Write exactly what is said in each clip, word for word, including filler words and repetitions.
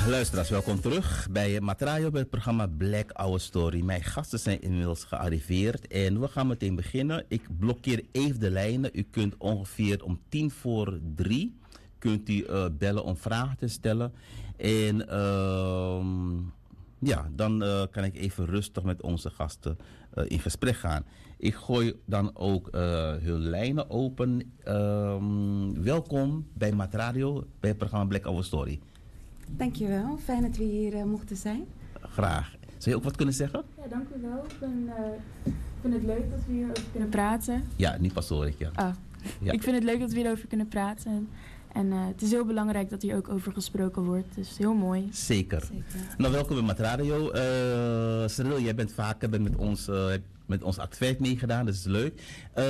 Luisteraars, welkom terug bij Matrayo bij het programma Black Our Story. Mijn gasten zijn inmiddels gearriveerd en we gaan meteen beginnen. Ik blokkeer even de lijnen. U kunt ongeveer om tien voor drie kunt u, uh, bellen om vragen te stellen. En uh, ja, dan uh, kan ik even rustig met onze gasten uh, in gesprek gaan. Ik gooi dan ook uh, hun lijnen open. Uh, welkom bij Matrayo bij het programma Black Our Story. Dankjewel, fijn dat we hier uh, mochten zijn. Graag. Zou je ook wat kunnen zeggen? Ja, dank u wel. Ik, ben, uh, ik vind het leuk dat we hierover kunnen praten. Ja, niet pas hoor ik, ja. Oh. Ja. Ik vind het leuk dat we hierover kunnen praten. En, en uh, het is heel belangrijk dat hier ook over gesproken wordt. Dus heel mooi. Zeker. Zeker. Nou, welkom bij Matrayo. Uh, Cyril, jij bent vaker bent met ons... Uh, met ons actwerk meegedaan, dat is leuk. Uh,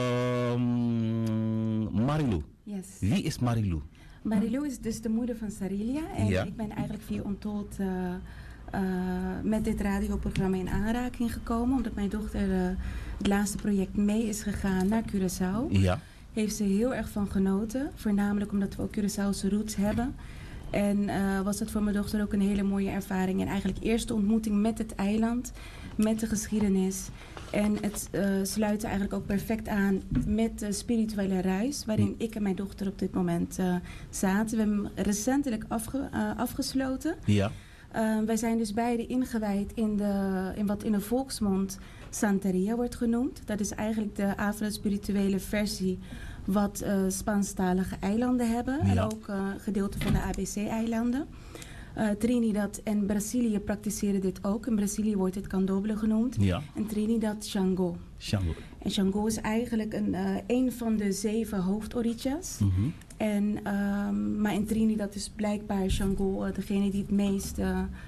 Marilou. Yes. Wie is Marilou? Marilou is dus de moeder van Sarilia. En ja. ik ben eigenlijk via Ontold uh, uh, met dit radioprogramma in aanraking gekomen. Omdat mijn dochter uh, het laatste project mee is gegaan naar Curaçao. Ja. Heeft ze heel erg van genoten. Voornamelijk omdat we ook Curaçaose roots hebben. En uh, was het voor mijn dochter ook een hele mooie ervaring. En eigenlijk eerste ontmoeting met het eiland, met de geschiedenis. En het uh, sluit eigenlijk ook perfect aan met de spirituele reis, waarin ik en mijn dochter op dit moment uh, zaten. We hebben hem recentelijk afge, uh, afgesloten. Ja. Uh, wij zijn dus beide ingewijd in, de, in wat in de volksmond Santeria wordt genoemd. Dat is eigenlijk de afro-spirituele versie wat uh, Spaanstalige eilanden hebben. Ja. En ook uh, gedeelte van de A B C-eilanden. Uh, Trinidad en Brazilië praktiseren dit ook. In Brazilië wordt het candomblé genoemd. Ja. En Trinidad Shango. Shango. En Shango is eigenlijk een, uh, een van de zeven hoofdorichas. Mm-hmm. En, um, maar in Trinidad is blijkbaar Shango uh, degene die het meeste,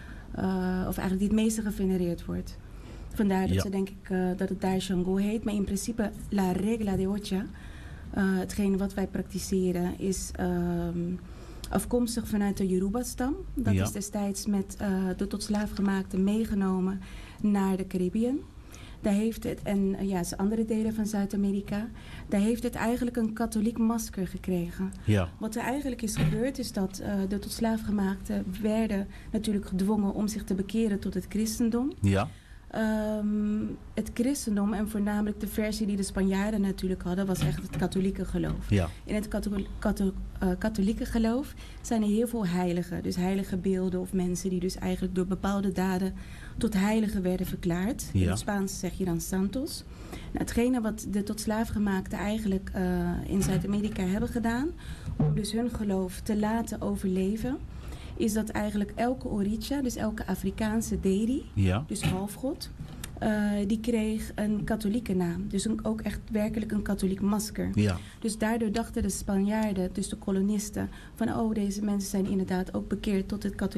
uh, of eigenlijk die het meeste gevenereerd wordt. Vandaar dat, ja. ze, denk ik, uh, dat het daar Shango heet. Maar in principe, la regla de ocha, uh, hetgene wat wij praktiseren, is um, afkomstig vanuit de Yoruba-stam. Dat ja. is destijds met uh, de tot slaafgemaakte meegenomen naar de Caribbean. Daar heeft het, en uh, ja, andere delen van Zuid-Amerika, daar heeft het eigenlijk een katholiek masker gekregen. Ja. Wat er eigenlijk is gebeurd is dat uh, de tot slaafgemaakten werden natuurlijk gedwongen om zich te bekeren tot het christendom. Ja. Um, het christendom en voornamelijk de versie die de Spanjaarden natuurlijk hadden, was echt het katholieke geloof. Ja. In het kathol- kathol- uh, katholieke geloof zijn er heel veel heiligen. Dus heilige beelden of mensen die dus eigenlijk door bepaalde daden tot heiligen werden verklaard. Ja. In het Spaans zeg je dan santos. Nou, hetgene wat de tot slaafgemaakten eigenlijk uh, in Zuid-Amerika hebben gedaan, om dus hun geloof te laten overleven, is dat eigenlijk elke oricha, dus elke Afrikaanse dedi, ja. dus halfgod, uh, die kreeg een katholieke naam. Dus een, ook echt werkelijk een katholiek masker. Ja. Dus daardoor dachten de Spanjaarden, dus de kolonisten, van oh, deze mensen zijn inderdaad ook bekeerd tot het katholieke